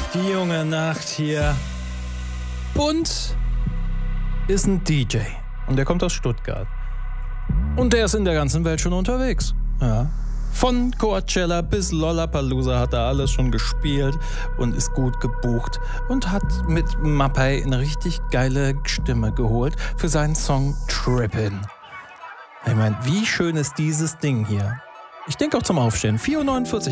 Die junge Nacht hier. Bunt ist ein DJ und der kommt aus Stuttgart. Und der ist in der ganzen Welt schon unterwegs. Ja. Von Coachella bis Lollapalooza hat er alles schon gespielt und ist gut gebucht und hat mit Mapei eine richtig geile Stimme geholt für seinen Song Trippin'. Ich meine, wie schön ist dieses Ding hier? Ich denke auch zum Aufstehen. 4:49 Uhr.